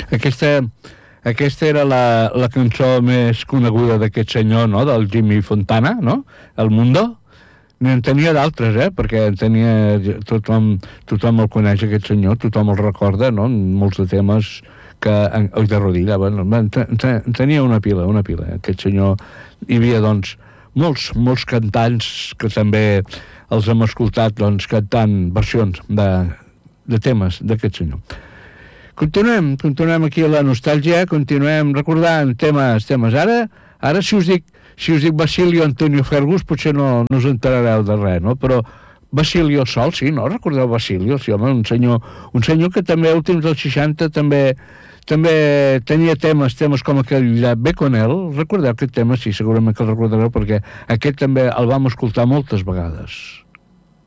Aquesta era la cançó més coneguda d'aquest senyor, no?, del Jimmy Fontana, no?, El Mundo. N'en tenia d'altres, perquè tothom el coneix, aquest senyor, tothom el recorda, no?, molts de temes de rodilla, bueno, tenia una pila, aquest senyor. Hi havia, doncs, molts cantants que també els hem escoltat, doncs, cantant versions de temes d'aquest senyor. Continuem aquí a la nostàlgia, continuem recordant temes. Ara si us dic Basilio Antonio Fergus, potser no us enterareu de res, no? Però Basilio Sol, sí, no? Recordeu Basilio? Sí, home, un senyor que també a últims dels 60 també tenia temes com aquell de Ve con él. Recordeu aquest tema? Sí, segurament que el recordareu, perquè aquest també el vam escoltar moltes vegades.